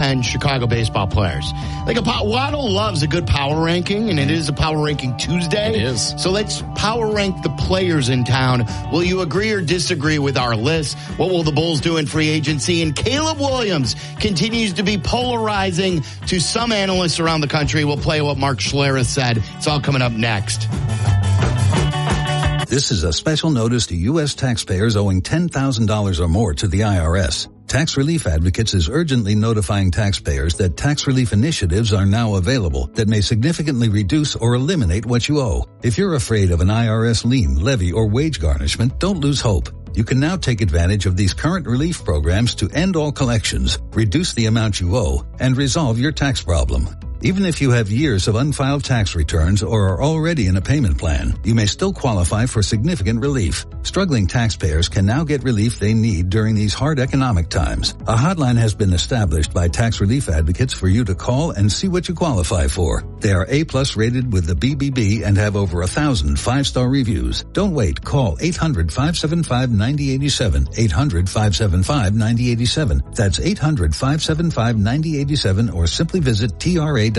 10 Chicago baseball players. Waddle loves a good power ranking, and it is a power ranking Tuesday. It is. So let's power rank the players in town. Will you agree or disagree with our list? What will the Bulls do in free agency? And Caleb Williams continues to be polarizing to some analysts around the country. We'll play what Mark Schlereth said. It's all coming up next. This is a special notice to U.S. taxpayers owing $10,000 or more to the IRS. Tax Relief Advocates is urgently notifying taxpayers that tax relief initiatives are now available that may significantly reduce or eliminate what you owe. If you're afraid of an IRS lien, levy, or wage garnishment, don't lose hope. You can now take advantage of these current relief programs to end all collections, reduce the amount you owe, and resolve your tax problem. Even if you have years of unfiled tax returns or are already in a payment plan, you may still qualify for significant relief. Struggling taxpayers can now get relief they need during these hard economic times. A hotline has been established by Tax Relief Advocates for you to call and see what you qualify for. They are A+ rated with the BBB and have over 1,000 5-star reviews. Don't wait. Call 800-575-9087. 800-575-9087. That's 800-575-9087 or simply visit TRA.com.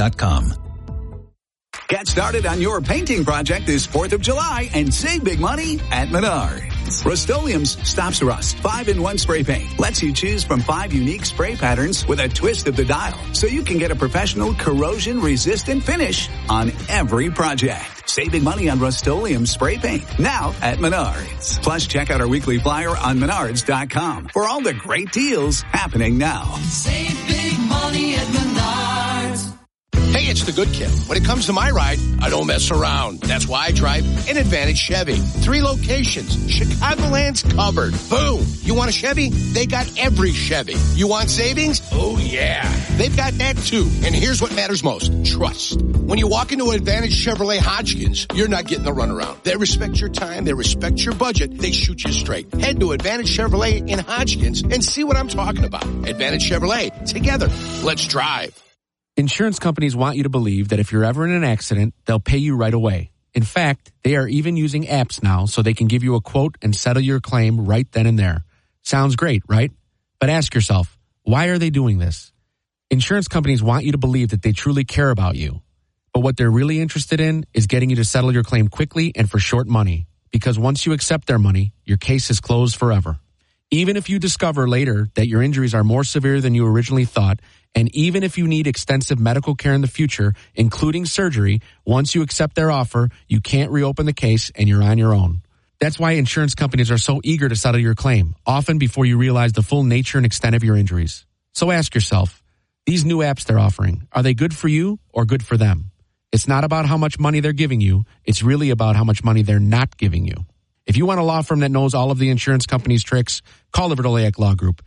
Get started on your painting project this 4th of July and save big money at Menards. Rust-Oleum's Stops Rust 5-in-1 spray paint lets you choose from 5 unique spray patterns with a twist of the dial, so you can get a professional corrosion-resistant finish on every project. Save big money on Rust-Oleum spray paint now at Menards. Plus, check out our weekly flyer on Menards.com for all the great deals happening now. Save big money at Menards. Hey, it's the good kid. When it comes to my ride, I don't mess around. That's why I drive an Advantage Chevy. 3 locations. Chicagoland's covered. Boom. You want a Chevy? They got every Chevy. You want savings? Oh, yeah. They've got that, too. And here's what matters most. Trust. When you walk into Advantage Chevrolet Hodgkins, you're not getting the runaround. They respect your time. They respect your budget. They shoot you straight. Head to Advantage Chevrolet in Hodgkins and see what I'm talking about. Advantage Chevrolet. Together. Let's drive. Insurance companies want you to believe that if you're ever in an accident, they'll pay you right away. In fact, they are even using apps now so they can give you a quote and settle your claim right then and there. Sounds great, right? But ask yourself, why are they doing this? Insurance companies want you to believe that they truly care about you. But what they're really interested in is getting you to settle your claim quickly and for short money. Because once you accept their money, your case is closed forever. Even if you discover later that your injuries are more severe than you originally thought, and even if you need extensive medical care in the future, including surgery, once you accept their offer, you can't reopen the case and you're on your own. That's why insurance companies are so eager to settle your claim, often before you realize the full nature and extent of your injuries. So ask yourself, these new apps they're offering, are they good for you or good for them? It's not about how much money they're giving you. It's really about how much money they're not giving you. If you want a law firm that knows all of the insurance company's tricks, call the Verdoliak Law Group,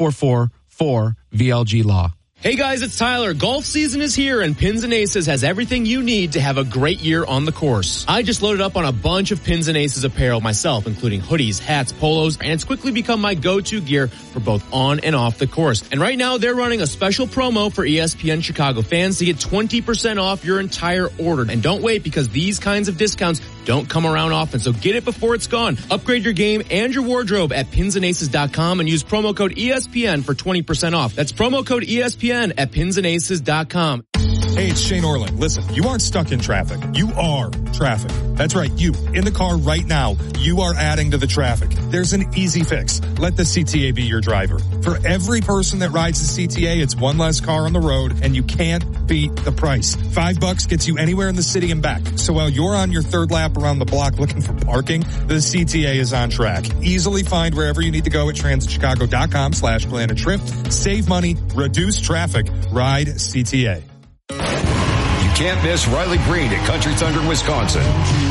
844-4VLG-LAW. Hey guys, it's Tyler. Golf season is here and Pins and Aces has everything you need to have a great year on the course. I just loaded up on a bunch of Pins and Aces apparel myself, including hoodies, hats, polos, and it's quickly become my go-to gear for both on and off the course. And right now they're running a special promo for ESPN Chicago fans to get 20% off your entire order. And don't wait, because these kinds of discounts don't come around often, so get it before it's gone. Upgrade your game and your wardrobe at pinsandaces.com and use promo code ESPN for 20% off. That's promo code ESPN at pinsandaces.com. Hey, it's Shane Orland. Listen, you aren't stuck in traffic. You are traffic. That's right, you. In the car right now, you are adding to the traffic. There's an easy fix. Let the CTA be your driver. For every person that rides the CTA, it's one less car on the road, and you can't beat the price. $5 gets you anywhere in the city and back. So while you're on your third lap around the block looking for parking, the CTA is on track. Easily find wherever you need to go at transitchicago.com/plan a trip. Save money, reduce traffic, ride CTA. You can't miss Riley Green at Country Thunder, Wisconsin.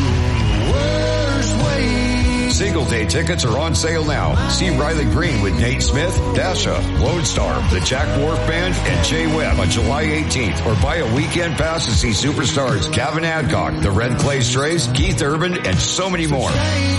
Single day tickets are on sale now. See Riley Green with Nate Smith, Dasha, Lone Star, the Jack Wharf Band, and Jay Webb on July 18th. Or buy a weekend pass to see superstars Gavin Adcock, the Red Clay Strays, Keith Urban, and so many more.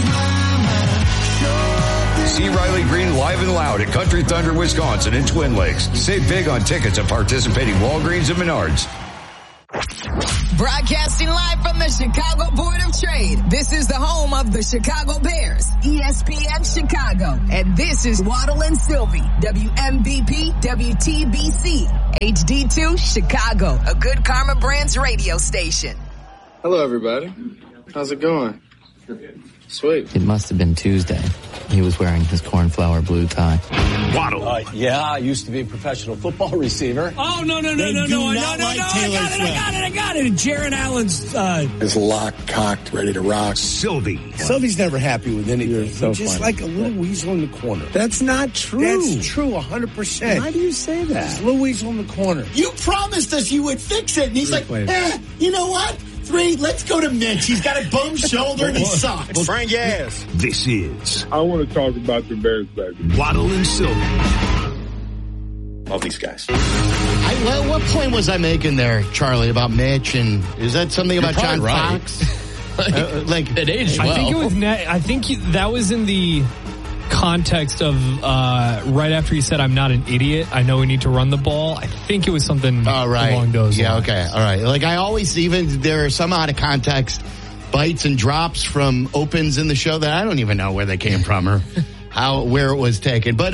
See Riley Green live and loud at Country Thunder, Wisconsin in Twin Lakes. Save big on tickets at participating Walgreens and Menards. Broadcasting live from the Chicago Board of Trade. This is the home of the Chicago Bears, ESPN Chicago. And this is Waddle and Sylvie, WMVP, WTBC, HD2 Chicago, a Good Karma Brands radio station. Hello, everybody. How's it going? Sweet. It must have been Tuesday. He was wearing his cornflower blue tie. Waddle. Yeah, I used to be a professional football receiver. Oh, no. I got it. Jaron Allen's, is locked, cocked, ready to rock. Sylvie. Sylvie's never happy with anything. So just funny. like a little weasel in the corner. That's not true. That's true, 100%. Why do you say that? It's little weasel in the corner. You promised us you would fix it. And he's like, you know what? 3, let's go to Mitch. He's got a bum shoulder and he sucks. Frank Ass. This is I want to talk about the Bears, baby. Waddle and Sylvie. All these guys. What point was I making there, Charlie, about Mitch? And is that something about John Fox? It aged well. I think that was in the context of right after he said, "I'm not an idiot. I know we need to run the ball." I think it was something along those lines. Yeah, okay. All right. Like I always, even there are some out of context bites and drops from opens in the show that I don't even know where they came from or where it was taken. But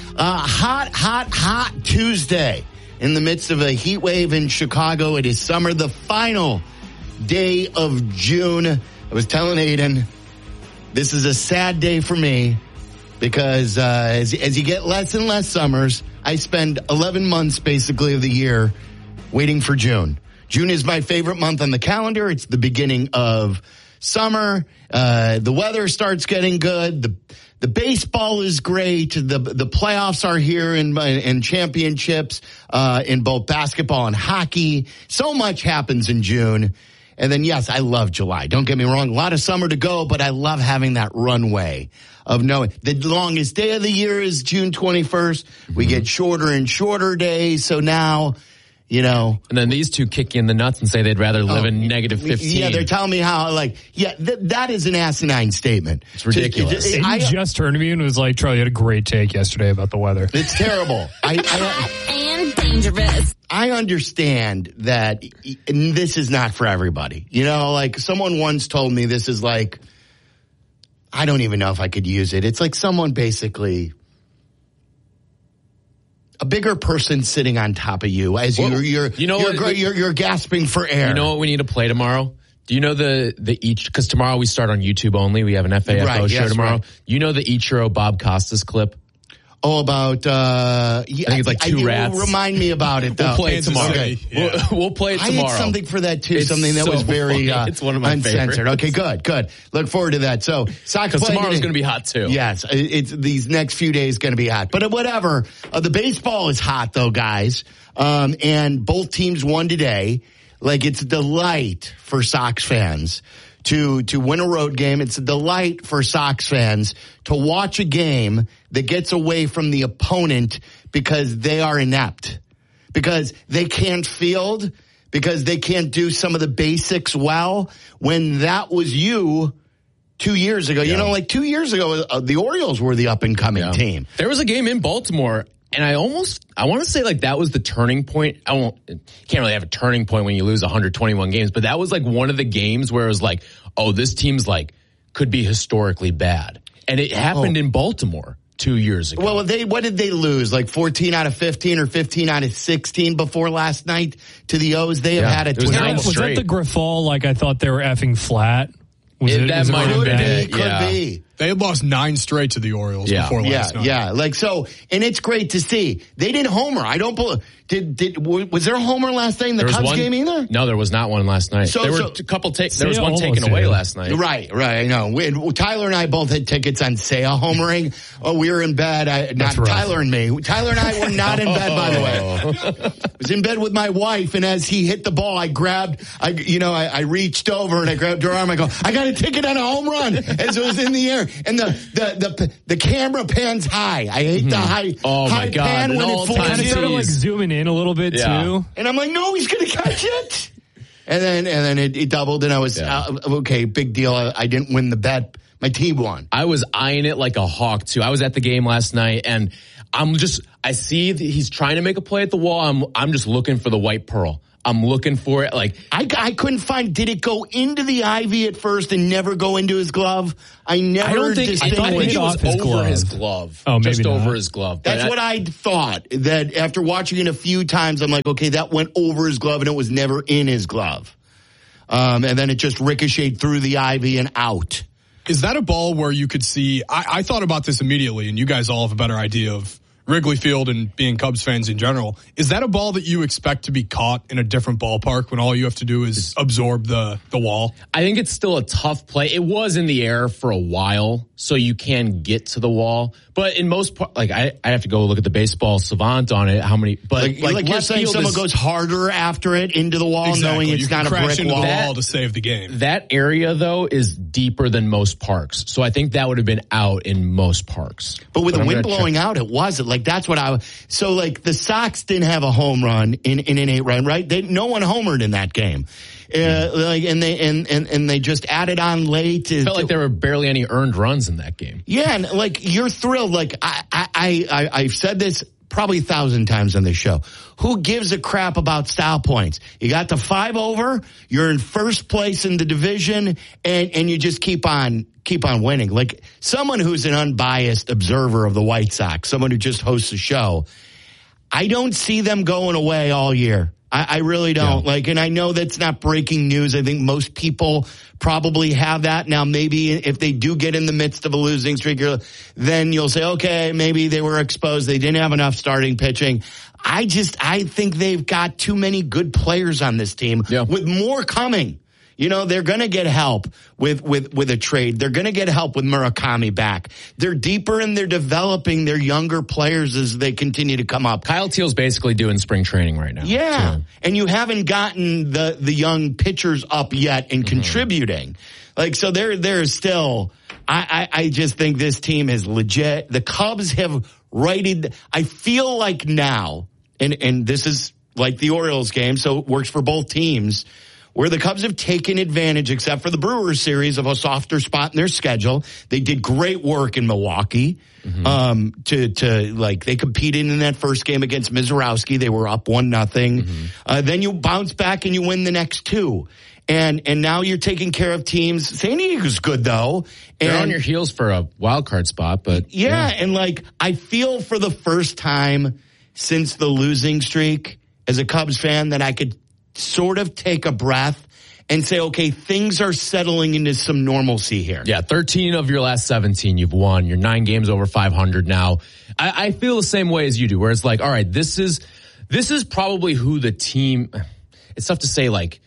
hot Tuesday in the midst of a heat wave in Chicago. It is summer, the final day of June. I was telling Aiden, this is a sad day for me. Because as you get less and less summers, I spend 11 months basically of the year waiting for June. June is my favorite month on the calendar. It's the beginning of summer. The weather starts getting good. The baseball is great. The playoffs are here in championships in both basketball and hockey. So much happens in June. And then, yes, I love July. Don't get me wrong. A lot of summer to go, but I love having that runway of knowing the longest day of the year is June 21st. We get shorter and shorter days. So now, And then these two kick you in the nuts and say they'd rather live in negative 15. Yeah, they're telling me how, that is an asinine statement. It's ridiculous. I just turned to me and was like, Charlie, you had a great take yesterday about the weather. It's terrible. And dangerous. I understand that this is not for everybody. Someone once told me this is like, I don't even know if I could use it. It's like someone basically, a bigger person sitting on top of you as you're gasping for air. You know what we need to play tomorrow? Do you know because tomorrow we start on YouTube only. We have an FAFO show tomorrow. Right. You know the Ichiro Bob Costas clip? Oh, about, I think it's like two rats. Remind me about it, though. We'll play it tomorrow. Okay. Yeah. We'll play it tomorrow. I had something for that, too. Something that was very it's one of my uncensored. favorites. Okay, good. Look forward to that. So, Sox because tomorrow's going to be hot, too. Yes, it's these next few days going to be hot. But whatever. The baseball is hot, though, guys. And both teams won today. It's a delight for Sox fans to win a road game. It's a delight for Sox fans to watch a game that gets away from the opponent because they are inept, because they can't field, because they can't do some of the basics well. When that was you 2 years ago, 2 years ago, the Orioles were the up and coming team. There was a game in Baltimore. And I want to say that was the turning point. Can't really have a turning point when you lose 121 games, but that was one of the games where it was like, oh, this team's could be historically bad. And it happened in Baltimore 2 years ago. Well, what did they lose? 14 out of 15 or 15 out of 16 before last night to the O's? They have had it. Was that the Grifol? I thought they were effing flat. That might have been. Could be. They had lost 9 straight to the Orioles before last night. Yeah. And it's great to see. They didn't homer. I don't believe. Was there a homer last night in the Cubs game either? No, there was not one last night. There were a couple there was one taken away last night. Right. I know. Tyler and I both had tickets on Seiya homering. Oh, we were in bed. Tyler and me. Tyler and I were not in bed, by the way. I was in bed with my wife, and as he hit the ball, I reached over and I grabbed her arm. I go, I got a ticket on a home run as it was in the air. And the camera pans high. I hate the high. Oh my God! Pan when it kind of started zooming in a little bit too. And I'm like, no, he's gonna catch it. And then it doubled, and I was okay. Big deal. I didn't win the bet. My team won. I was eyeing it like a hawk too. I was at the game last night, and I see he's trying to make a play at the wall. I'm just looking for the white pearl. I'm looking for it. Like I couldn't find. Did it go into the ivy at first and never go into his glove? I don't think it was over his glove. Oh, maybe just not. over his glove. That's what I thought. That after watching it a few times, I'm like, okay, that went over his glove and it was never in his glove. And then it just ricocheted through the ivy and out. Is that a ball where you could see? I thought about this immediately, and you guys all have a better idea of Wrigley Field and being Cubs fans in general. Is that a ball that you expect to be caught in a different ballpark when all you have to do is absorb the wall? I think it's still a tough play. It was in the air for a while, so you can get to the wall. But in most part, like I have to go look at the baseball savant on it. How many? But like you're saying, someone goes harder after it into the wall, knowing it's not a brick into wall. the wall to save the game. That area though is deeper than most parks, so I think that would have been out in most parks. But with the wind blowing out, it wasn't. Like that's what so like the Sox didn't have a home run in an 8-run, right? No one homered in that game. And they just added on late. It felt like there were barely any earned runs in that game. Yeah, and like you're thrilled. Like I've said this probably 1,000 times on this show. Who gives a crap about style points? You got the 5 over. You're in first place in the division, and you just keep on winning. Like someone who's an unbiased observer of the White Sox, someone who just hosts a show, I don't see them going away all year. I really don't. Yeah. And I know that's not breaking news. I think most people probably have that. Now, maybe if they do get in the midst of a losing streak, then you'll say, okay, maybe they were exposed. They didn't have enough starting pitching. I think they've got too many good players on this team with more coming. You know, they're going to get help with a trade. They're going to get help with Murakami back. They're deeper and they're developing their younger players as they continue to come up. Kyle Teal's basically doing spring training right now. Yeah. And you haven't gotten the young pitchers up yet and contributing. Like, so there's still, I just think this team is legit. The Cubs have righted, I feel like now, and this is like the Orioles game, so it works for both teams, where the Cubs have taken advantage, except for the Brewers series, of a softer spot in their schedule. They did great work in Milwaukee. They competed in that first game against Mizorowski. They were up 1-0. Then you bounce back and you win the next 2. And now you're taking care of teams. San Diego's good though. And they're on your heels for a wild card spot, but yeah. And I feel for the first time since the losing streak as a Cubs fan that I could sort of take a breath and say, okay, things are settling into some normalcy here. Yeah, 13 of your last 17 you've won. You're 9 games over 500 now. I feel the same way as you do, where it's like, all right, this is probably who the team, it's tough to say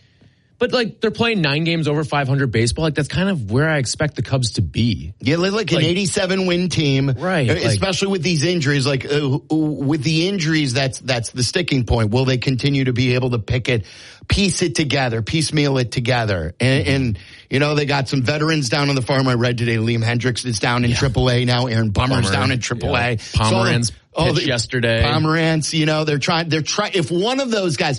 but they're playing 9 games over 500 baseball. That's kind of where I expect the Cubs to be. Yeah, like an 87-win team, right? Especially with these injuries. With the injuries, that's the sticking point. Will they continue to be able to piece it together, piecemeal it together? And they got some veterans down on the farm. I read today, Liam Hendricks is down in AAA now. Aaron Bummer's down in AAA. Pomeranz pitched yesterday. Pomeranz, they're trying. If one of those guys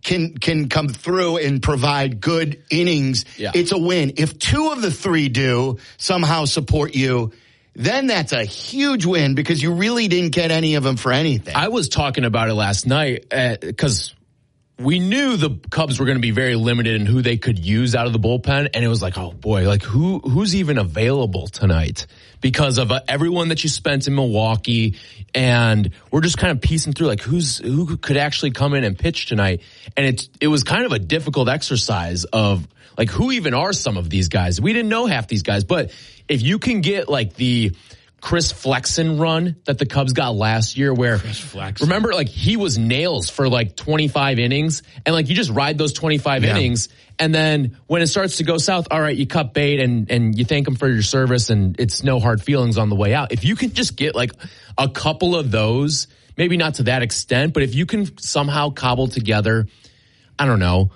can come through and provide good innings, it's a win. If 2 of the 3 do somehow support you, then that's a huge win because you really didn't get any of them for anything. I was talking about it last night because we knew the Cubs were going to be very limited in who they could use out of the bullpen, and it was like, oh boy, who's even available tonight because of everyone that you spent in Milwaukee, and we're just kind of piecing through who could actually come in and pitch tonight, and it was kind of a difficult exercise of who even are some of these guys. We didn't know half these guys, but if you can get the Chris Flexen run that the Cubs got last year where, remember, he was nails for 25 innings and you just ride those 25 innings. And then when it starts to go south, all right, you cut bait and you thank them for your service and it's no hard feelings on the way out. If you can just get a couple of those, maybe not to that extent, but if you can somehow cobble together, I don't know,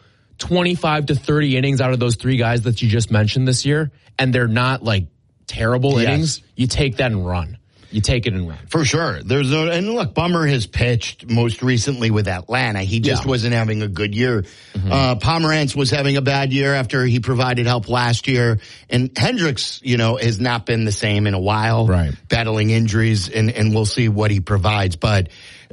25 to 30 innings out of those 3 guys that you just mentioned this year, and they're not terrible innings, you take that and run. You take it and run. For sure. And look, Bummer has pitched most recently with Atlanta. He just wasn't having a good year. Pomeranz was having a bad year after he provided help last year. And Hendricks, has not been the same in a while. Right. Battling injuries, and we'll see what he provides. But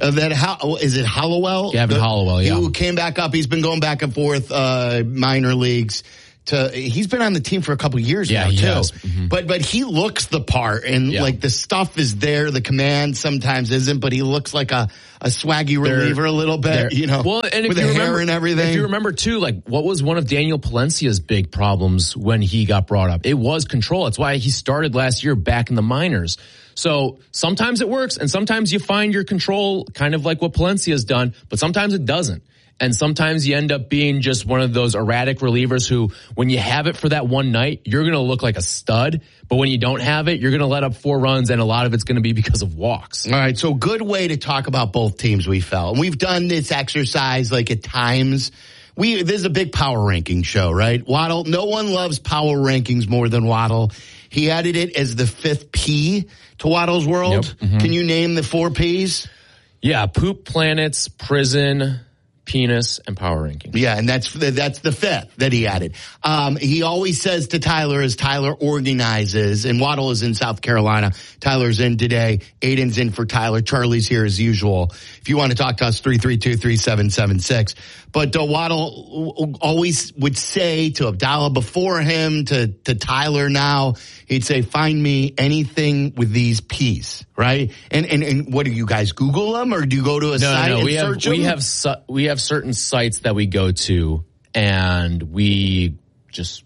Is it Hollowell? Gavin Hollowell, yeah. Who came back up. He's been going back and forth, minor leagues. He's been on the team for a couple years now too. Mm-hmm. But he looks the part, and like the stuff is there. The command sometimes isn't, but he looks like a swaggy reliever a little bit, Well, and with the hair and everything. If you remember too, like what was one of Daniel Palencia's big problems when he got brought up? It was control. That's why he started last year back in the minors. So sometimes it works, and sometimes you find your control, kind of like what Palencia's done, but sometimes it doesn't. And sometimes you end up being just one of those erratic relievers who, when you have it for that one night, you're going to look like a stud. But when you don't have it, you're going to let up 4 runs, and a lot of it's going to be because of walks. All right, so good way to talk about both teams, we felt. And we've done this exercise like at times. This is a big power ranking show, right? Waddle, no one loves power rankings more than Waddle. He added it as the 5th P to Waddle's world. Yep. Mm-hmm. Can you name the 4 Ps? Yeah, poop, planets, prison, penis, and power rankings. Yeah, and that's the 5th that he added. He always says to Tyler as Tyler organizes, and Waddle is in South Carolina. Tyler's in today. Aiden's in for Tyler. Charlie's here as usual. If you want to talk to us, 332-3776. But Waddle always would say to Abdallah before him, to Tyler now, he'd say, find me anything with these P's, right? And what do you guys Google them, or do you go to a site and search them? We have certain sites that we go to, and we just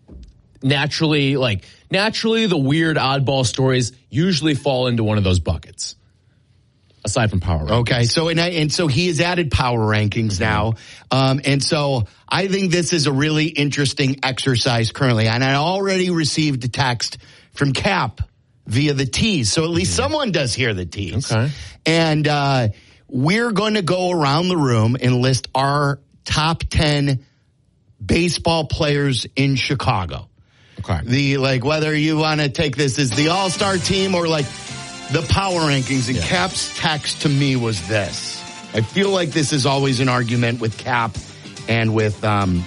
naturally the weird oddball stories usually fall into one of those buckets. Aside from power rankings. Okay, so he has added power rankings now. And so I think this is a really interesting exercise currently. And I already received a text from Cap via the T's. So at least someone does hear the T's. Okay. And we're going to go around the room and list our top 10 baseball players in Chicago. Okay. Whether you want to take this as the all-star team or the power rankings. And Cap's text to me was this. I feel like this is always an argument with Cap and with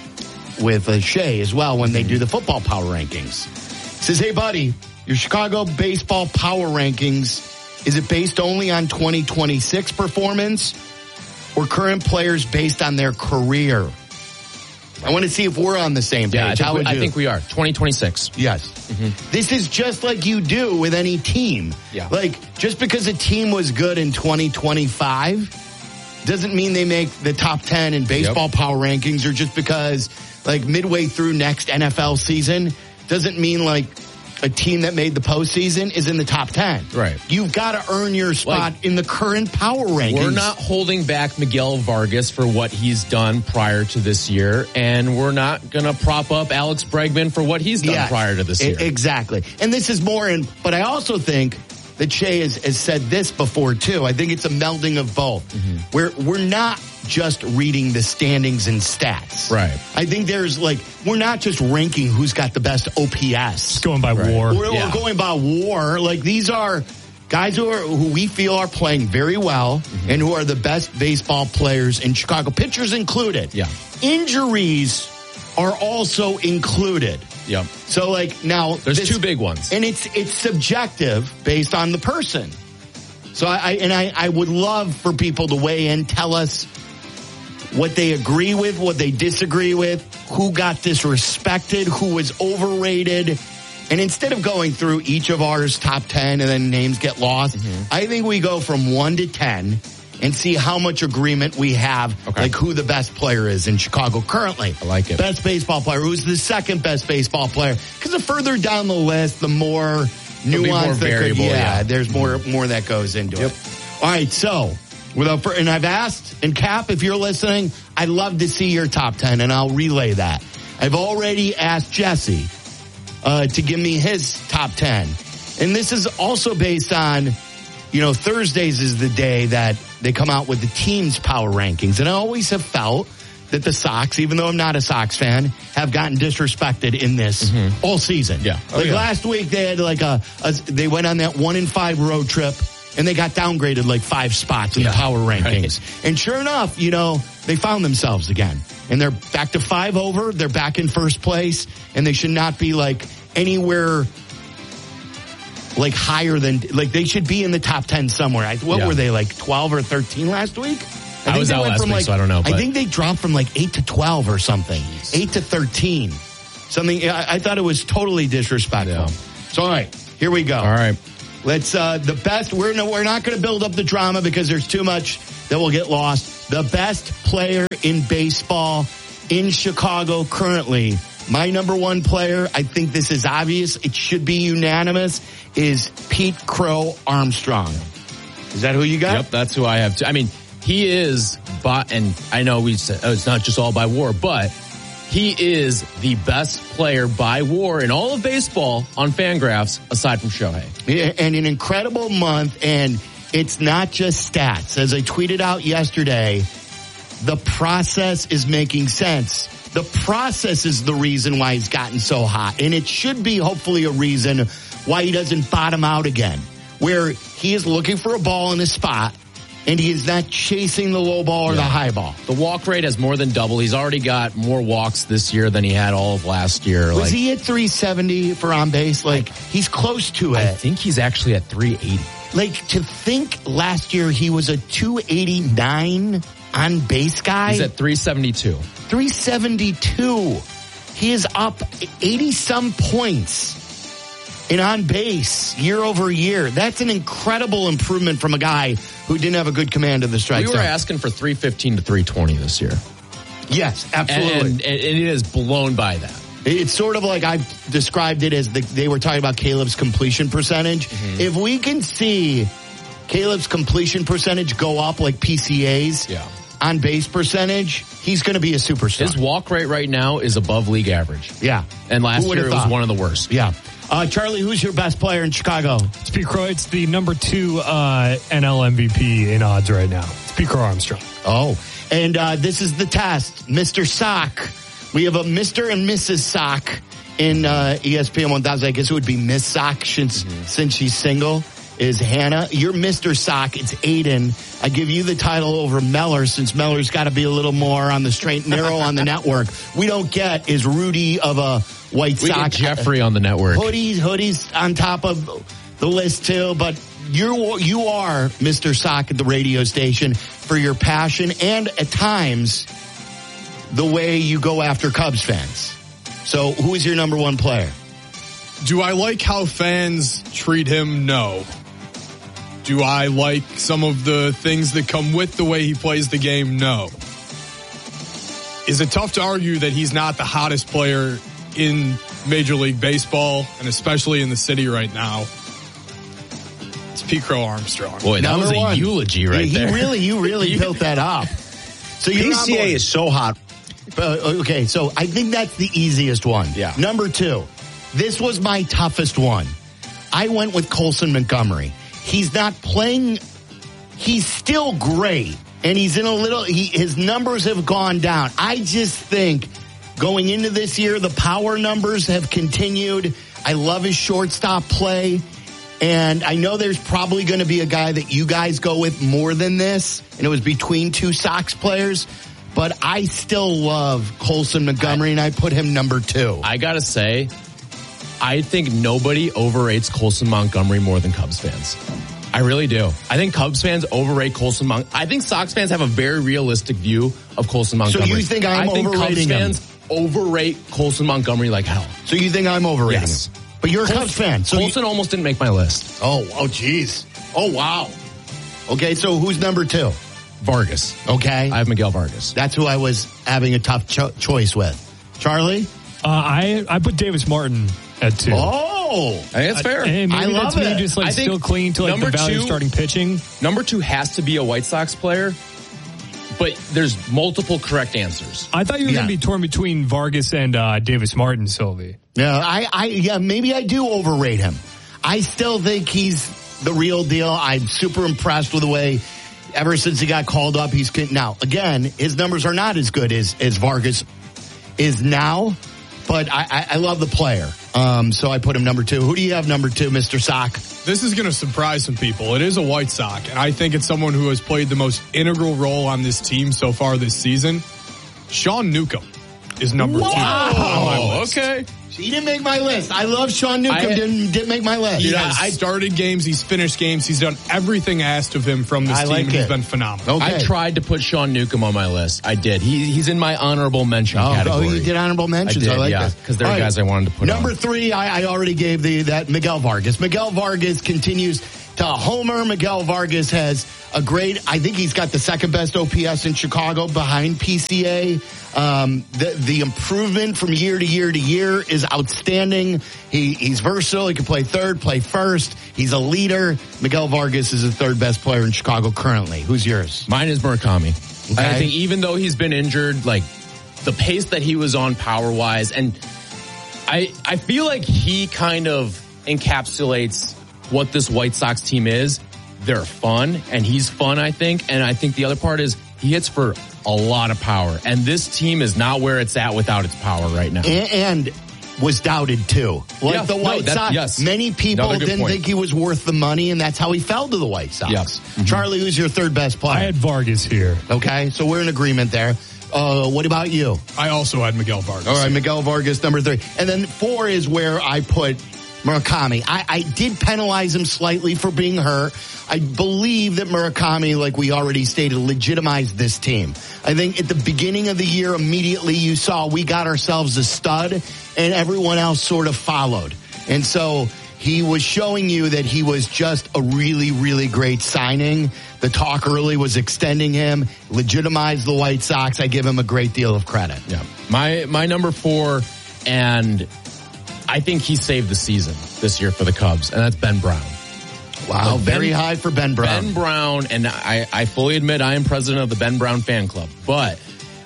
Shea as well when they do the football power rankings. It says, hey, buddy, your Chicago baseball power rankings, is it based only on 2026 performance or current players based on their career? I want to see if we're on the same page. Yeah, I think we are. 2026. Yes. Mm-hmm. This is just like you do with any team. Yeah. Just because a team was good in 2025 doesn't mean they make the top 10 in baseball power rankings, or just because midway through next NFL season doesn't mean a team that made the postseason is in the top 10. Right. You've got to earn your spot in the current power rankings. We're not holding back Miguel Vargas for what he's done prior to this year, and we're not going to prop up Alex Bregman for what he's done prior to this year. Exactly. And this is more but I also think that Shea has said this before too. I think it's a melding of both. Mm-hmm. We're not just reading the standings and stats. Right. I think there's we're not just ranking who's got the best OPS. It's going by WAR. We're going by WAR. These are guys who we feel are playing very well and who are the best baseball players in Chicago. Pitchers included. Yeah. Injuries are also included. Yep. So now there's 2 big ones. And it's subjective based on the person. So I would love for people to weigh in, tell us what they agree with, what they disagree with, who got disrespected, who was overrated. And instead of going through each of ours top 10 and then names get lost, I think we go from 1 to 10 and see how much agreement we have, who the best player is in Chicago currently. I like it. Best baseball player. Who's the second best baseball player? Because the further down the list, the more nuance there's more that goes into it. All right, so and I've asked, and Cap, if you're listening, I'd love to see your top 10, and I'll relay that. I've already asked Jesse to give me his top 10, and this is also based on, Thursdays is the day that they come out with the team's power rankings, and I always have felt that the Sox, even though I'm not a Sox fan, have gotten disrespected in this all season. Yeah. Last week they had they went on that 1-5 road trip and they got downgraded 5 spots in the power rankings. Right. And sure enough, they found themselves again. And they're back to 5 over. They're back in first place, and they should not be anywhere like higher than, like they should be in the top 10 somewhere. What were they, like 12 or 13 last week? I was out last week, so I don't know. I think they dropped from like 8 to 12 or something. 8 to 13. Something, I thought it was totally disrespectful. Yeah. So, all right, here we go. All right. Let's, the best, we're not going to build up the drama because there's too much that will get lost. The best player in baseball in Chicago currently, my number one player, I think this is obvious, it should be unanimous, is Pete Crow Armstrong. Is that who you got? Yep, that's who I have too. I mean, he is, and I know we said it's not just all by WAR, but he is the best player by WAR in all of baseball on Fangraphs, aside from Shohei. Yeah, and an incredible month, and it's not just stats. As I tweeted out yesterday, the process is making sense. The process is the reason why he's gotten so hot, and it should be hopefully a reason why he doesn't bottom out again, where he is looking for a ball in his spot, and he is not chasing the low ball or the high ball. The walk rate has more than doubled. He's already got more walks this year than he had all of last year. Was he at 370 for on base? Like, he's close to it. I think he's actually at 380. Like, to think last year he was a 289 on base guy. He's at 372. 372. He is up 80-some points in on base year over year. That's an incredible improvement from a guy who didn't have a good command of the strike zone. We were asking for 315 to 320 this year. Yes, absolutely. And it is blown by that. It's sort of like I described it as they were talking about Caleb's completion percentage. Mm-hmm. If we can see Caleb's completion percentage go up like PCA's on base percentage, he's going to be a superstar. His walk rate right now is above league average. Yeah. And last year it was one of the worst. Yeah. Charlie, who's your best player in Chicago? It's Pete Crow. It's the number 2 NL MVP in odds right now. It's Pete Crow Armstrong. Oh, and this is the test. Mr. Sock. We have a Mr. and Mrs. Sock in ESPN 1000. I guess it would be Miss Sock since she's single. Is Hannah. You're Mr. Sock. It's Aiden. I give you the title over Meller since Meller's got to be a little more on the straight and narrow on the network. We don't get is Rudy of a White Sox. We get Jeffrey on the network. Hoodies on top of the list too, but you are Mr. Sock at the radio station for your passion and at times the way you go after Cubs fans. So who is your number one player? Do I like how fans treat him? No. Do I like some of the things that come with the way he plays the game? No. Is it tough to argue that he's not the hottest player in Major League Baseball, and especially in the city right now? It's Pete Crow Armstrong. Boy, that was a eulogy right there. You really built that up. So PCA is so hot. Okay, so I think that's the easiest one. Yeah. Number 2. This was my toughest one. I went with Colson Montgomery. He's not playing. He's still great. And he's in his numbers have gone down. I just think going into this year, the power numbers have continued. I love his shortstop play. And I know there's probably going to be a guy that you guys go with more than this. And it was between two Sox players. But I still love Colson Montgomery, and I put him number 2. I got to say, I think nobody overrates Colson Montgomery more than Cubs fans. I really do. I think Cubs fans overrate Colson Montgomery. I think Sox fans have a very realistic view of Colson Montgomery. So you think I'm overrating him? Cubs fans overrate Colson Montgomery like hell. So you think I'm overrating him? But you're a Cubs fan. So Colson almost didn't make my list. Oh, jeez. Oh, wow. Okay, so who's number 2? Vargas. Okay. I have Miguel Vargas. That's who I was having a tough choice with. Charlie? I put Davis Martin at 2. Oh! I think that's fair. I love it. Just I think still clinging to the value of starting pitching. Number 2 has to be a White Sox player, but there's multiple correct answers. I thought you were going to be torn between Vargas and Davis Martin, Sylvie. Yeah, maybe I do overrate him. I still think he's the real deal. I'm super impressed with the way ever since he got called up, now, again, his numbers are not as good as Vargas is now, but I love the player. So I put him number 2. Who do you have number 2, Mr. Sock? This is going to surprise some people. It is a White Sox, and I think it's someone who has played the most integral role on this team so far this season. Sean Newcomb is number 2. Wow. On my list. Okay. He didn't make my list. I love Sean Newcomb. Didn't make my list. He has started games. He's finished games. He's done everything asked of him from this team, and he's been phenomenal. I tried to put Sean Newcomb on my list. I did. He's in my honorable mention category. Oh, you did honorable mentions. I like that. Because there are guys I wanted to put Number on. 3, I already gave that Miguel Vargas. Miguel Vargas continues to homer. Miguel Vargas has a great, I think he's got the second best OPS in Chicago behind PCA. The improvement from year to year to year is outstanding. He's versatile. He can play third, play first. He's a leader. Miguel Vargas is the third best player in Chicago currently. Who's yours? Mine is Murakami. Okay. I think even though he's been injured, like the pace that he was on power wise, and I feel like he kind of encapsulates what this White Sox team is. They're fun, and he's fun, I think. And I think the other part is he hits for a lot of power. And this team is not where it's at without its power right now. And was doubted, too. The White Sox, many people didn't think he was worth the money, and that's how he fell to the White Sox. Yes. Mm-hmm. Charlie, who's your third best player? I had Vargas here. Okay, so we're in agreement there. What about you? I also had Miguel Vargas. All right, Miguel Vargas, number 3. And then 4 is where I put Murakami. I did penalize him slightly for being hurt. I believe that Murakami, like we already stated, legitimized this team. I think at the beginning of the year, immediately you saw we got ourselves a stud, and everyone else sort of followed. And so he was showing you that he was just a really, really great signing. The talk early was extending him, legitimized the White Sox. I give him a great deal of credit. Yeah. My number 4, and I think he saved the season this year for the Cubs, and that's Ben Brown. Wow, very high for Ben Brown. Ben Brown, and I fully admit I am president of the Ben Brown fan club, but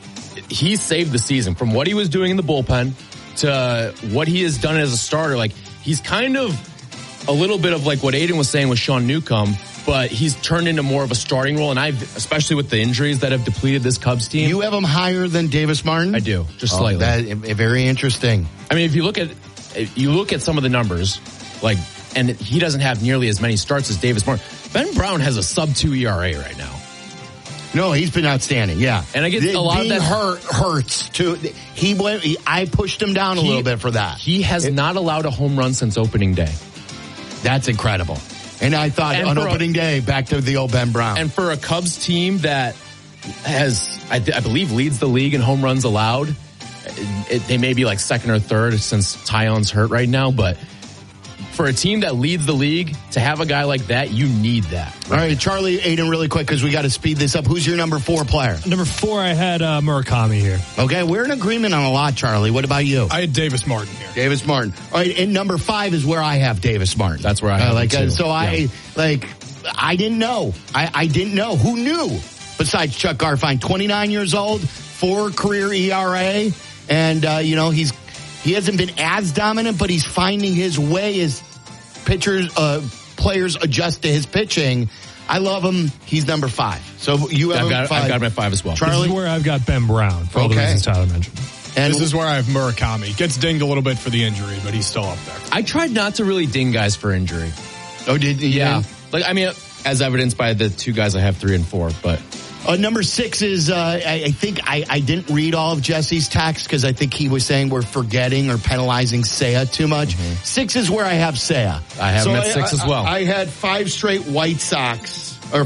he saved the season from what he was doing in the bullpen to what he has done as a starter. Like, he's kind of a little bit of like what Aiden was saying with Sean Newcomb, but he's turned into more of a starting role, and especially with the injuries that have depleted this Cubs team. You have him higher than Davis Martin? I do, just slightly. That very interesting. I mean, if you look at some of the numbers, like, and he doesn't have nearly as many starts as Davis Martin. Ben Brown has a sub-2 ERA right now. No, he's been outstanding. Yeah, and I get a lot of that hurts too. I pushed him down a little bit for that. He has not allowed a home run since opening day. That's incredible. And I thought on opening day, back to the old Ben Brown. And for a Cubs team that has, I believe, leads the league in home runs allowed, they may be like second or third since Tyon's hurt right now, but for a team that leads the league, to have a guy like that, you need that. All right, Charlie, Aiden, really quick, because we got to speed this up. Who's your number 4 player? Number 4, I had Murakami here. Okay, we're in agreement on a lot, Charlie. What about you? I had Davis Martin here. Davis Martin. All right, and number 5 is where I have Davis Martin. That's where I have him too. So I didn't know. I didn't know. Who knew? Besides Chuck Garfien, 29 years old, 4 career ERA, and he hasn't been as dominant, but he's finding his way as players adjust to his pitching. I love him. He's number 5. So you have him at 5. I've got him at 5 as well. Charlie? This is where I've got Ben Brown for all the reasons Tyler mentioned. And this is where I have Murakami. Gets dinged a little bit for the injury, but he's still up there. I tried not to really ding guys for injury. Oh, did you? Yeah. Like, I mean, as evidenced by the 2 guys I have 3 and 4, but... Number 6 is, I think I didn't read all of Jesse's text because I think he was saying we're forgetting or penalizing Seiya too much. Mm-hmm. 6 is where I have Seiya. I have him at 6 as well. I had 4 straight White Sox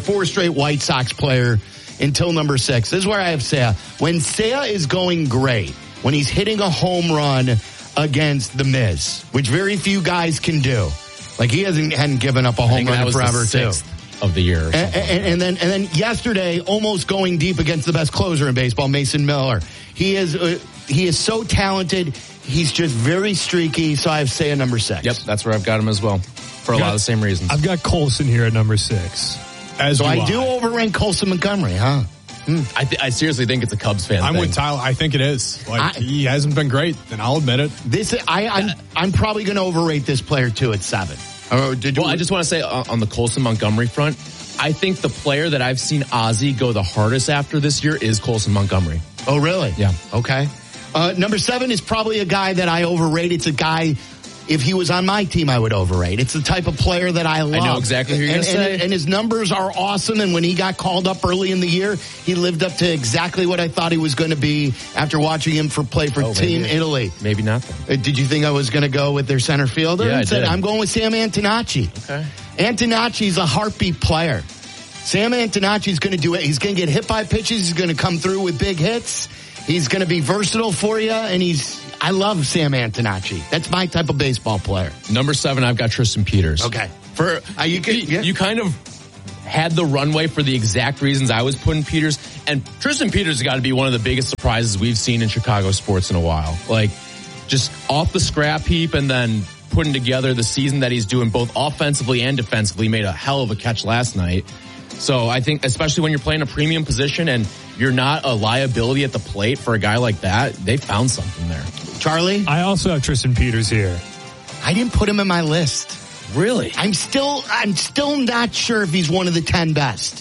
player until number 6. This is where I have Seiya. When Seiya is going great, when he's hitting a home run against the Miz, which very few guys can do. Like, he hadn't given up a home run in forever, too. Of the year. And then yesterday, almost going deep against the best closer in baseball, Mason Miller. He is so talented. He's just very streaky. So I have Seiya number 6. Yep, that's where I've got him as well. For a lot of the same reasons. I've got Colson here at number 6. I do overrank Colson Montgomery, huh? I seriously think it's a Cubs fan. I'm with Tyler. I think it is. He hasn't been great, and I'll admit it. I'm probably going to overrate this player too at 7. I just want to say on the Colson Montgomery front, I think the player that I've seen Ozzie go the hardest after this year is Colson Montgomery. Oh, really? Yeah. Okay. Number 7 is probably a guy that I overrate. It's a guy if he was on my team, I would overrate. It's the type of player that I love. I know exactly who you're going to say. And his numbers are awesome. And when he got called up early in the year, he lived up to exactly what I thought he was going to be after watching him play for Team Italy. Maybe not then. Did you think I was going to go with their center fielder? Yeah, I did. I'm going with Sam Antonacci. Okay. Antonacci's a heartbeat player. Sam Antonacci's going to do it. He's going to get hit by pitches. He's going to come through with big hits. He's going to be versatile for you, and I love Sam Antonacci. That's my type of baseball player. Number 7, I've got Tristan Peters. Okay. You kind of had the runway for the exact reasons I was putting Peters, and Tristan Peters has got to be one of the biggest surprises we've seen in Chicago sports in a while. Like, just off the scrap heap and then putting together the season that he's doing both offensively and defensively. Made a hell of a catch last night. So I think, especially when you're playing a premium position and you're not a liability at the plate for a guy like that, they found something there. Charlie? I also have Tristan Peters here. I didn't put him in my list. Really? I'm still not sure if he's one of the 10 best.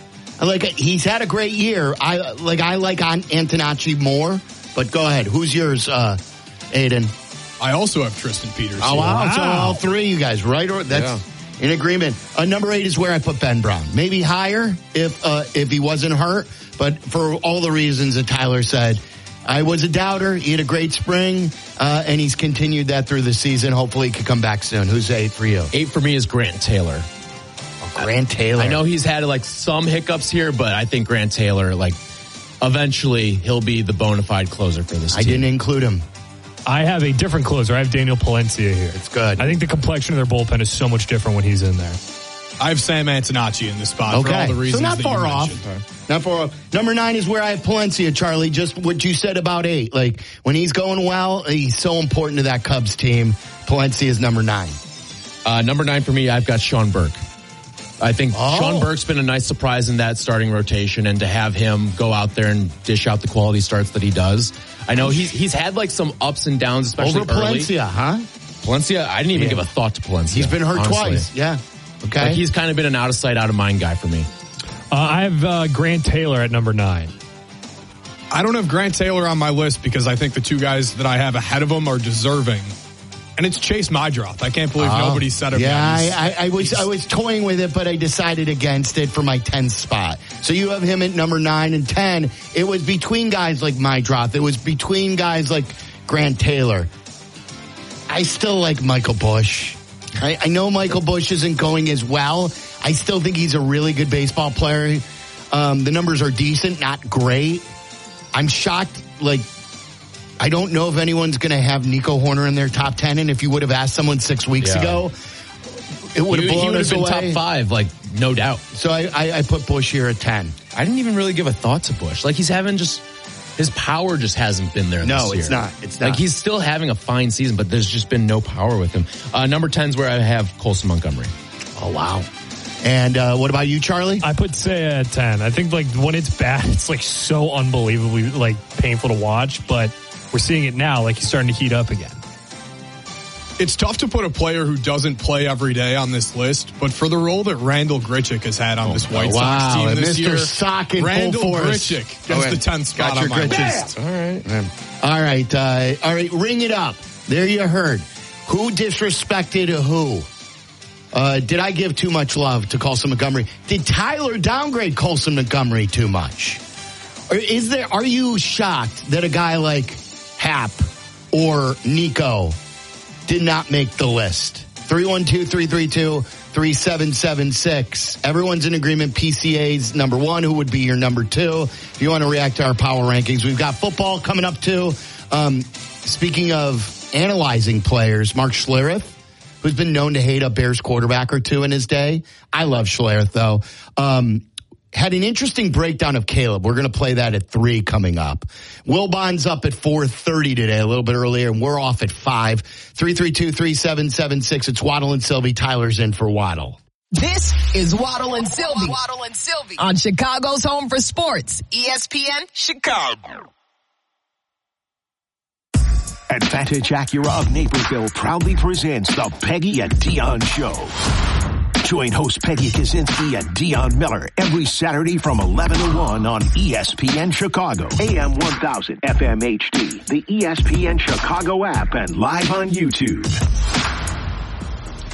He's had a great year. I like Antonacci more, but go ahead. Who's yours, Aiden? I also have Tristan Peters. Oh, wow. So all three of you guys, right? That's in agreement. Number 8 is where I put Ben Brown. Maybe higher if he wasn't hurt, but for all the reasons that Tyler said. I was a doubter. He had a great spring, and he's continued that through the season. Hopefully he can come back soon. Who's 8 for you? 8 for me is Grant Taylor. Grant Taylor. I know he's had some hiccups here, but I think Grant Taylor, eventually he'll be the bona fide closer for this team. I didn't include him. I have a different closer. I have Daniel Palencia here. It's good. I think the complexion of their bullpen is so much different when he's in there. I have Sam Antonacci in this spot for all the reasons so not that far you off. mentioned. Not far off. Number 9 is where I have Palencia, Charlie. Just what you said about 8. When he's going well, he's so important to that Cubs team. Palencia is number 9. Number 9 for me, I've got Sean Burke. I think Sean Burke's been a nice surprise in that starting rotation, and to have him go out there and dish out the quality starts that he does. I know he's had some ups and downs, especially over Palencia, early. huh? Palencia, I didn't even give a thought to Palencia. He's been hurt honestly. twice. Yeah. Okay. He's kind of been an out of sight, out of mind guy for me. I have Grant Taylor at number 9. I don't have Grant Taylor on my list because I think the two guys that I have ahead of him are deserving. And it's Chase Meidroth. I can't believe nobody said him. Yeah, I was toying with it, but I decided against it for my 10th spot. So you have him at number 9 and 10. It was between guys like Meidroth. It was between guys like Grant Taylor. I still like Michael Busch. I know Michael Busch isn't going as well. I still think he's a really good baseball player. The numbers are decent, not great. I'm shocked, I don't know if anyone's going to have Nico Horner in their top 10, and if you would have asked someone 6 weeks ago, it would have blown us away. He would have been top 5, no doubt. So I put Busch here at 10. I didn't even really give a thought to Busch. He's having his power just hasn't been there this year. No, it's not. It's not. He's still having a fine season, but there's just been no power with him. Number 10 is where I have Colson Montgomery. Oh, wow. And what about you, Charlie? I put Seiya at 10. I think when it's bad, it's so unbelievably painful to watch, but we're seeing it now, he's starting to heat up again. It's tough to put a player who doesn't play every day on this list, but for the role that Randall Grichuk has had on this White Sox team this year, Randall Grichuk gets the 10th spot on my list. All right. Ring it up. There you heard. Who disrespected who? Did I give too much love to Colson Montgomery? Did Tyler downgrade Colson Montgomery too much? Or are you shocked that a guy like Hap or Nico did not make the list? 312-332-3776. Everyone's in agreement. PCA's number 1. Who would be your number 2? If you want to react to our power rankings, we've got football coming up too. Speaking of analyzing players, Mark Schlereth, who's been known to hate a Bears quarterback or two in his day. I love Schlereth though. Had an interesting breakdown of Caleb. We're going to play that at 3 coming up. Wilbon's up at 4:30 today, a little bit earlier, and we're off at 5. 332-3776. It's Waddle and Sylvie. Tyler's in for Waddle. This is Waddle and Sylvie. Waddle and Sylvie on Chicago's Home for Sports, ESPN Chicago. Advantage Acura of Naperville proudly presents the Peggy and Dion Show. Join host Peggy Kaczynski and Dion Miller every Saturday from 11 to 1 on ESPN Chicago, AM 1000, FM HD, the ESPN Chicago app, and live on YouTube.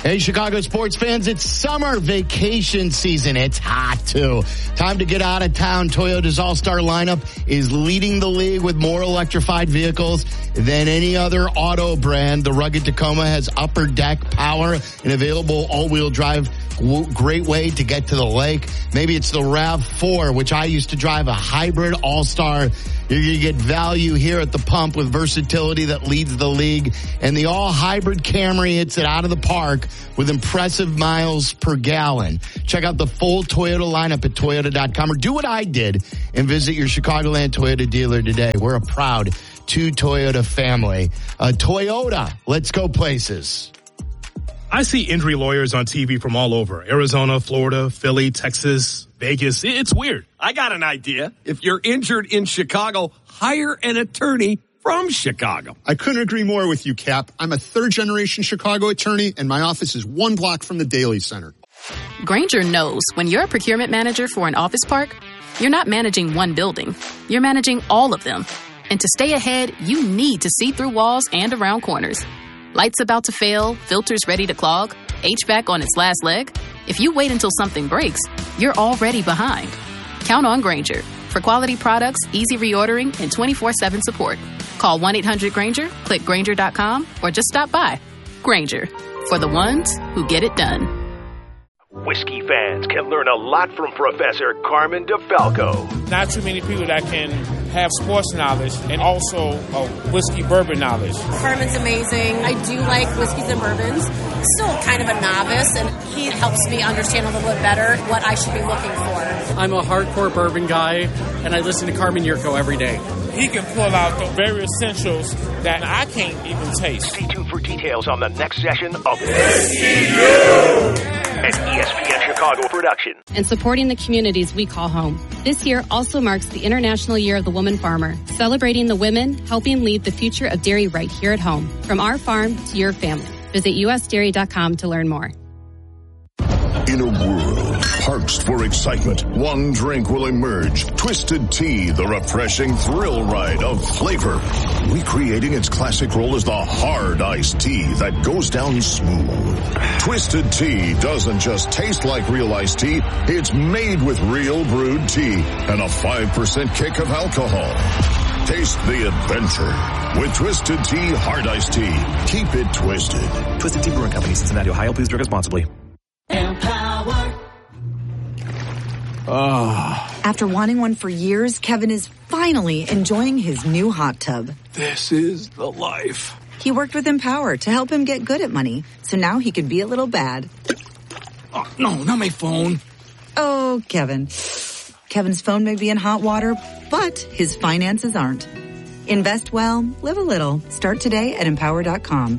Hey, Chicago sports fans, it's summer vacation season. It's hot, too. Time to get out of town. Toyota's all-star lineup is leading the league with more electrified vehicles than any other auto brand. The rugged Tacoma has upper deck power and available all-wheel drive. Great way to get to the lake. Maybe it's the RAV4, which I used to drive, a hybrid all-star. You're going to get value here at the pump with versatility that leads the league. And the all-hybrid Camry hits it out of the park with impressive miles per gallon. Check out the full Toyota lineup at Toyota.com or do what I did and visit your Chicagoland Toyota dealer today. We're a proud two-Toyota family. Toyota, let's go places. I see injury lawyers on TV from all over. Arizona, Florida, Philly, Texas, Vegas. It's weird. I got an idea. If you're injured in Chicago, hire an attorney from Chicago. I couldn't agree more with you, Cap. I'm a third-generation Chicago attorney, and my office is 1 block from the Daily Center. Grainger knows when you're a procurement manager for an office park, you're not managing one building. You're managing all of them. And to stay ahead, you need to see through walls and around corners. Lights about to fail, filters ready to clog, HVAC on its last leg. If you wait until something breaks, you're already behind. Count on Grainger for quality products, easy reordering, and 24/7 support. Call 1-800-GRAINGER, click Grainger.com, or just stop by. Grainger, for the ones who get it done. Whiskey fans can learn a lot from Professor Carmen DeFalco. Not too many people that can have sports knowledge and also whiskey bourbon knowledge. Carmen's amazing. I do like whiskeys and bourbons. Still kind of a novice, and he helps me understand a little bit better what I should be looking for. I'm a hardcore bourbon guy, and I listen to Carmen Yurko every day. He can pull out the very essentials that I can't even taste. Stay tuned for details on the next session of Whiskey an ESPN Chicago production. And supporting the communities we call home. This year also marks the International Year of the Woman Farmer, celebrating the women helping lead the future of dairy right here at home. From our farm to your family. Visit usdairy.com to learn more. In a world parched for excitement, one drink will emerge. Twisted Tea, the refreshing thrill ride of flavor. Recreating its classic role as the hard iced tea that goes down smooth. Twisted Tea doesn't just taste like real iced tea, it's made with real brewed tea and a 5% kick of alcohol. Taste the adventure with Twisted Tea Hard Iced Tea. Keep it twisted. Twisted Tea Brewing Company, Cincinnati, Ohio. Please drink responsibly. Empower. After wanting one for years, Kevin is finally enjoying his new hot tub. This is the life. He worked with Empower to help him get good at money, so now he can be a little bad. Oh, no, not my phone. Oh, Kevin. Kevin's phone may be in hot water, but his finances aren't. Invest well, live a little. Start today at Empower.com.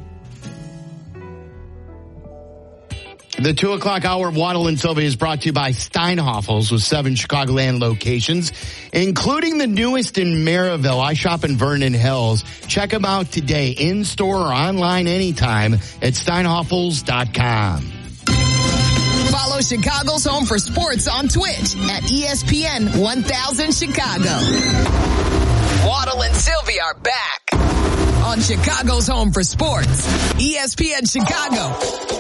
The 2 o'clock hour of Waddle and Sylvia is brought to you by Steinhoffels with 7 Chicagoland locations, including the newest in Maryville. I shop in Vernon Hills. Check them out today, in-store or online anytime at steinhoffels.com. Follow Chicago's Home for Sports on Twitch at ESPN 1000 Chicago. Waddle and Sylvia are back on Chicago's Home for Sports, ESPN Chicago.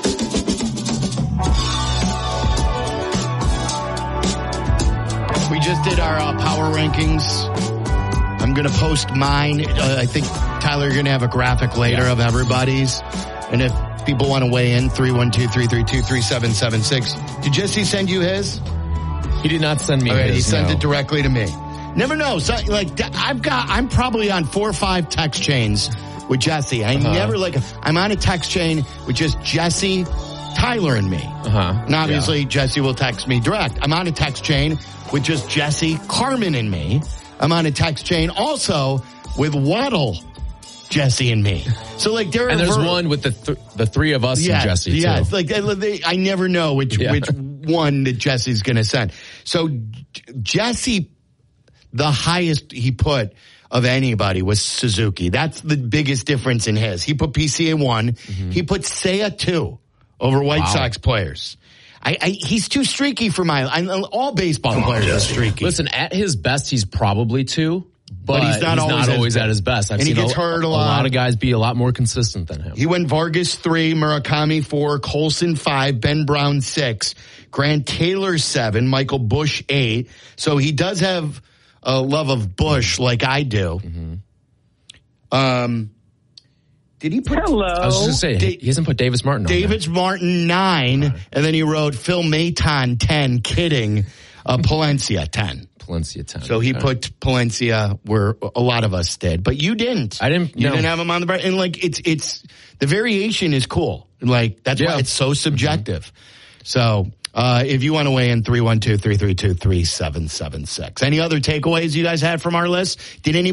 We just did our power rankings. I'm going to post mine. I think, Tyler, you're going to have a graphic later of everybody's. And if people want to weigh in, 312-332-3776. Did Jesse send you his? He did not send me his. He sent it directly to me. Never know. So, I'm probably on 4 or 5 text chains with Jesse. I'm on a text chain with just Jesse, Tyler, and me. And obviously, Jesse will text me direct. I'm on a text chain with just Jesse, Carmen, and me. I'm on a text chain also with Waddle, Jesse, and me. So there's one with the three of us and Jesse too. Yeah, I never know which one that Jesse's going to send. So Jesse, the highest he put of anybody was Suzuki. That's the biggest difference in his. He put PCA 1. Mm-hmm. He put Seiya 2 over White Sox players. He's too streaky for all baseball players are streaky. Listen, at his best, he's probably 2, but he's not always at his best. I've and seen he gets hurt a lot. A lot of guys be a lot more consistent than him. He went Vargas 3, Murakami 4, Colson 5, Ben Brown 6, Grant Taylor 7, Michael Busch 8. So he does have a love of Busch like I do. Did he put? I was just going to say, he hasn't put Davis Martin on Davis Martin 9, and then he wrote Phil Maton 10, kidding, Palencia 10. Palencia 10. So he put Palencia where a lot of us did, but you didn't. I didn't. You didn't have him on the bracket, and like it's the variation is cool. Like that's why it's so subjective. So if you want to weigh in, 312-332-3776. Any other takeaways you guys had from our list? Did anybody